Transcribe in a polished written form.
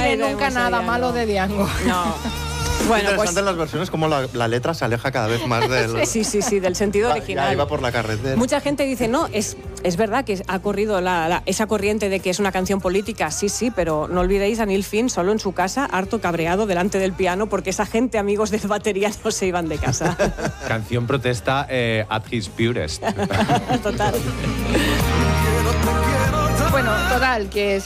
diré nunca nada malo de Diango. No. Bueno, interesante las versiones, como la letra se aleja cada vez más del... Sí, del sentido original. Ya iba por la carretera. Mucha gente dice, no, es verdad que ha corrido esa corriente de que es una canción política, sí, pero no olvidéis a Neil Finn solo en su casa, harto cabreado delante del piano, porque esa gente, amigos del batería, no se iban de casa. Canción protesta at his purest. Total. Bueno, total, que